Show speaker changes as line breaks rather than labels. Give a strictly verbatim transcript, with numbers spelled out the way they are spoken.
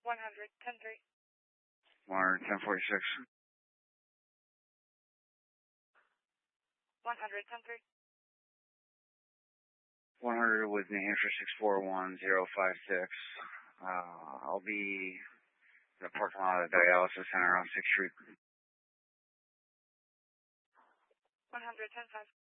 one hundred, ten three.
one hundred, ten forty-six.
one hundred, ten three.
one hundred with New Hampshire six four one zero five six. Uh, I'll be in the parking lot of the dialysis center on sixth Street.
one hundred, ten five.